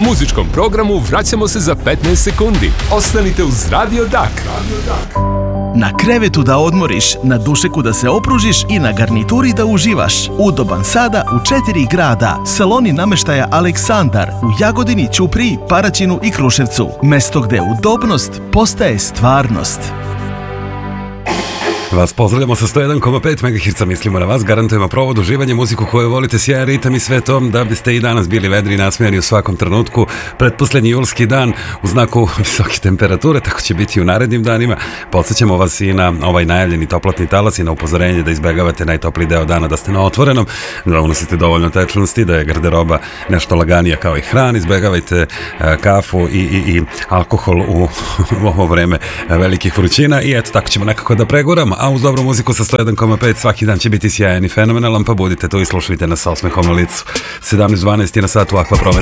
Muzičkom programu vraćamo se za 15 sekundi. Ostanite uz Radio Dak. Na krevetu da odmoriš, na dušeku da se opružiš i na garnituri da uživaš. Udoban sada u 4 grada. Saloni nameštaja Aleksandar u Jagodini, Ćupriji, Paraćinu i Kruševcu. Mesto gde udobnost postaje stvarnost. Vas pozdravljamo sa 101,5 MHz, mislimo na vas, garantujemo provod, uživanje, muziku koju volite, sjajan ritam i sve to, da biste i danas bili vedri i nasmijani u svakom trenutku. Pretposlednji julski dan u znaku visoke temperature, tako će biti i u narednim danima. Podsjećamo vas i na ovaj najavljeni toplatni talas i na upozorenje da izbegavate najtopliji deo dana, da ste na otvorenom, da unosite dovoljno tečnosti, da je garderoba nešto laganija kao i hran, izbegavajte kafu i alkohol u ovo vreme velikih vrućina i eto, tako ćemo nekako da preguramo. A uz dobru muziku sa 101,5 svaki dan će biti sjajan i fenomenalan, pa budite tu i slušajte nas sa osmehom na licu. 17:12 na satu Aqua Promet.